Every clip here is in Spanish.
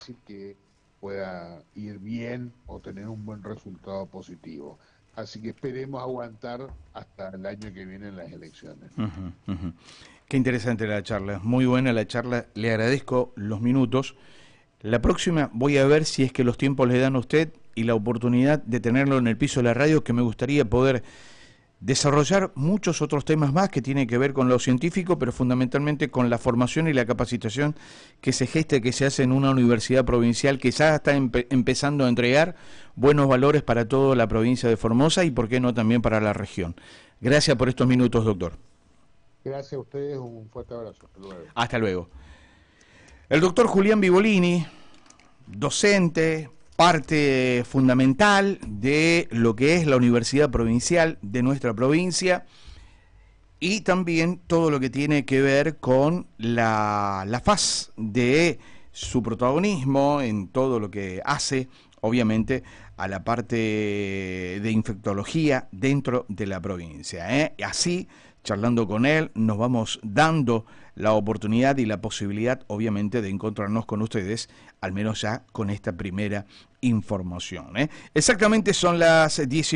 que pueda ir bien o tener un buen resultado positivo. Así que esperemos aguantar hasta el año que viene en las elecciones. Qué interesante la charla, muy buena la charla, le agradezco los minutos. La próxima voy a ver si es que los tiempos le dan a usted y la oportunidad de tenerlo en el piso de la radio, que me gustaría poder desarrollar muchos otros temas más que tienen que ver con lo científico, pero fundamentalmente con la formación y la capacitación que se gesta, que se hace en una universidad provincial que ya está empezando a entregar buenos valores para toda la provincia de Formosa y por qué no también para la región. Gracias por estos minutos, doctor. Gracias a ustedes, un fuerte abrazo. Hasta luego. Hasta luego. El doctor Julián Vivolini, docente, parte fundamental de lo que es la Universidad Provincial de nuestra provincia y también todo lo que tiene que ver con la faz de su protagonismo en todo lo que hace, obviamente, a la parte de infectología dentro de la provincia. Así, charlando con él, nos vamos dando la oportunidad y la posibilidad, obviamente, de encontrarnos con ustedes, al menos ya con esta primera información. Exactamente son las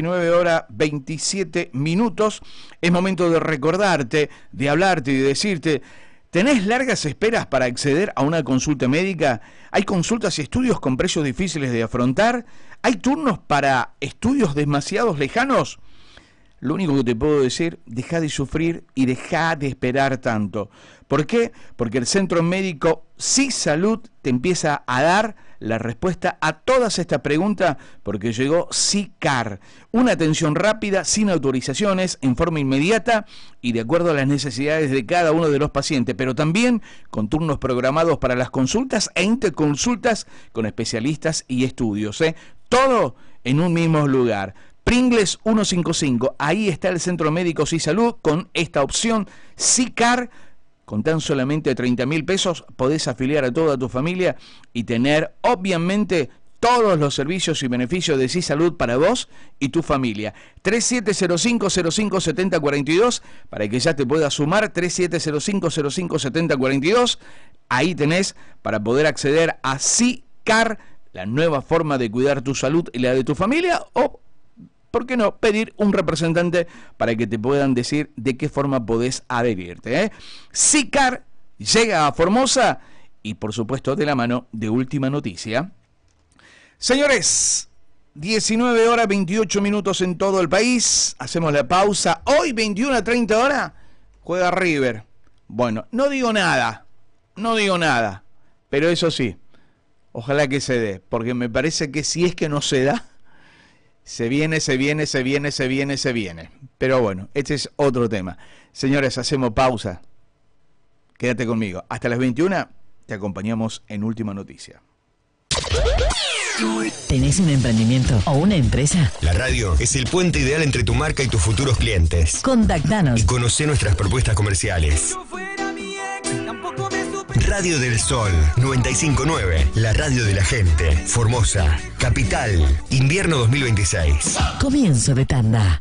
19:27. Es momento de recordarte, de hablarte y de decirte: ¿tenés largas esperas para acceder a una consulta médica? ¿Hay consultas y estudios con precios difíciles de afrontar? ¿Hay turnos para estudios demasiado lejanos? Lo único que te puedo decir, deja de sufrir y deja de esperar tanto. ¿Por qué? Porque el Centro Médico SISalud te empieza a dar la respuesta a todas estas preguntas, porque llegó SICAR, una atención rápida, sin autorizaciones, en forma inmediata y de acuerdo a las necesidades de cada uno de los pacientes, pero también con turnos programados para las consultas e interconsultas con especialistas y estudios. Todo en un mismo lugar. Pringles 155, ahí está el Centro Médico SISalud con esta opción SICAR. Con tan solamente 30.000 pesos podés afiliar a toda tu familia y tener, obviamente, todos los servicios y beneficios de SISalud para vos y tu familia. 3705-057042 para que ya te puedas sumar. 3705-057042. Ahí tenés para poder acceder a SICAR, la nueva forma de cuidar tu salud y la de tu familia, o ¿por qué no pedir un representante para que te puedan decir de qué forma podés adherirte? SICAR llega a Formosa y, por supuesto, de la mano de Última Noticia. Señores, 19:28 en todo el país. Hacemos la pausa. Hoy, 21:30, juega River. Bueno, no digo nada, pero eso sí, ojalá que se dé, porque me parece que si es que no se da, se viene. Pero bueno, este es otro tema. Señores, hacemos pausa. Quédate conmigo. Hasta las 21 te acompañamos en Última Noticia. ¿Tenés un emprendimiento o una empresa? La radio es el puente ideal entre tu marca y tus futuros clientes. Contactanos y conocé nuestras propuestas comerciales. Radio del Sol 95.9, la radio de la gente. Formosa, capital, invierno 2026. Comienzo de tanda.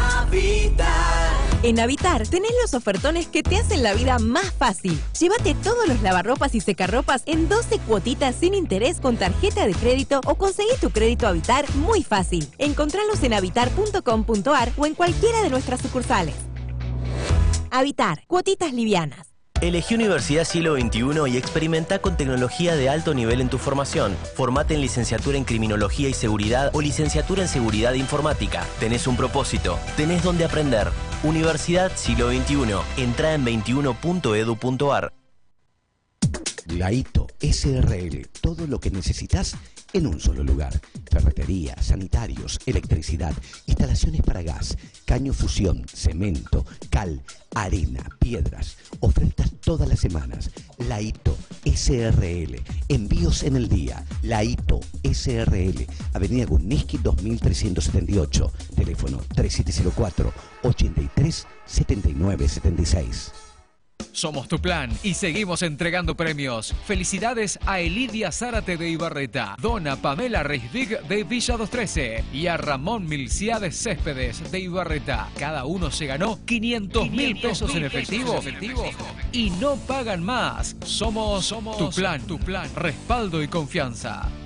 En Habitar tenés los ofertones que te hacen la vida más fácil. Llévate todos los lavarropas y secarropas en 12 cuotitas sin interés con tarjeta de crédito o conseguí tu crédito Habitar muy fácil. Encontralos en habitar.com.ar o en cualquiera de nuestras sucursales. Habitar, cuotitas livianas. Elegí Universidad Siglo XXI y experimenta con tecnología de alto nivel en tu formación. Formate en licenciatura en Criminología y Seguridad o licenciatura en Seguridad Informática. Tenés un propósito, tenés donde aprender. Universidad Siglo XXI. Entrá en 21.edu.ar. Laito SRL, todo lo que necesitas en un solo lugar. Ferretería, sanitarios, electricidad, instalaciones para gas, caño fusión, cemento, cal, arena, piedras. Ofertas todas las semanas. Laito SRL, envíos en el día. Laito SRL, Avenida Guniski 2378, teléfono 3704 83 79 76. Somos tu plan y seguimos entregando premios. Felicidades a Elidia Zárate de Ibarreta, Dona Pamela Reisvig de Villa 213 y a Ramón Milciades Céspedes de Ibarreta. Cada uno se ganó 500.000 pesos en efectivo y no pagan más. Somos tu plan, respaldo y confianza.